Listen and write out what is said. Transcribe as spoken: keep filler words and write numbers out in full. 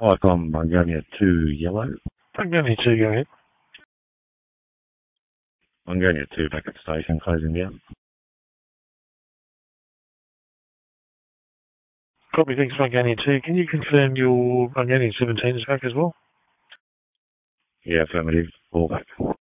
Icon Bungalia two yellow. Bungalia two, go ahead. Bungalia two back at station, closing down. Copy, thanks, Bungalia two. Can you confirm your Bungalia seventeen is back as well? Yeah, affirmative. All back.